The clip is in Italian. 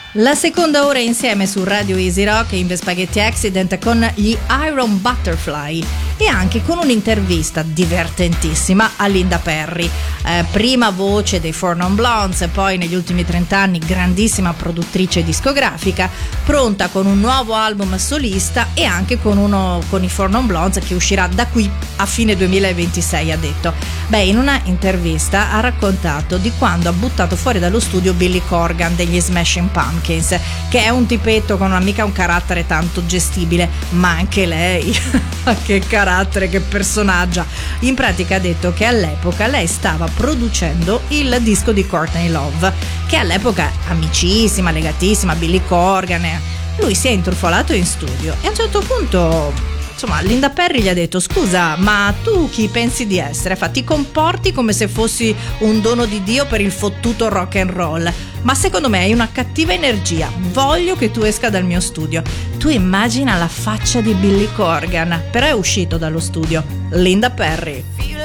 La seconda ora insieme su Radio Easy Rock in The Spaghetti Accident con gli Iron Butterfly e anche con un'intervista divertentissima a Linda Perry, prima voce dei Four Non Blondes, poi negli ultimi 30 anni grandissima produttrice discografica, pronta con un nuovo album solista e anche con i Four Non Blondes che uscirà da qui a fine 2026, ha detto. In una intervista ha raccontato di quando ha buttato fuori dallo studio Billy Corgan degli Smashing Pumpkins, che è un tipetto con mica un carattere tanto gestibile, ma anche lei che carattere, che personaggio. In pratica ha detto che all'epoca lei stava producendo il disco di Courtney Love, che all'epoca amicissima, legatissima a Billy Corgan. Lui si è intrufolato in studio e a un certo punto Linda Perry gli ha detto: scusa, ma tu chi pensi di essere? Ti comporti come se fossi un dono di Dio per il fottuto rock and roll, ma secondo me hai una cattiva energia, voglio che tu esca dal mio studio. Tu immagina la faccia di Billy Corgan, però è uscito dallo studio. Linda Perry.